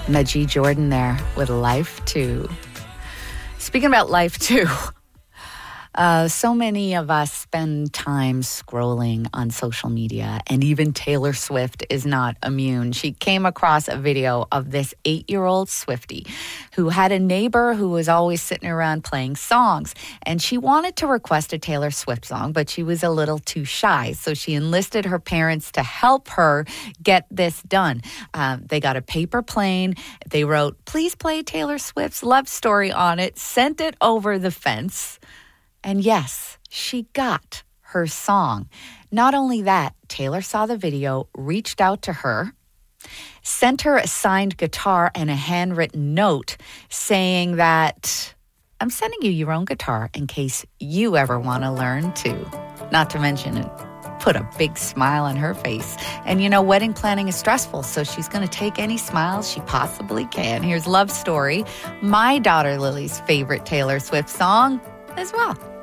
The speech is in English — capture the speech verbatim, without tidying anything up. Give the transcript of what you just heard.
Najee Jordan there with Life two. Speaking about Life two, uh, so many of us spend time scrolling on social media, and even Taylor Swift is not immune. She came across a video of this eight-year-old Swiftie who had a neighbor who was always sitting around playing songs, and she wanted to request a Taylor Swift song, but she was a little too shy, so she enlisted her parents to help her get this done. Uh, they got a paper plane. They wrote, "Please play Taylor Swift's Love Story" on it, sent it over the fence. And yes, she got her song. Not only that, Taylor saw the video, reached out to her, sent her a signed guitar and a handwritten note saying that, "I'm sending you your own guitar in case you ever want to learn too." Not to mention it put a big smile on her face. And you know, wedding planning is stressful, so she's going to take any smiles she possibly can. Here's Love Story, my daughter Lily's favorite Taylor Swift song as well.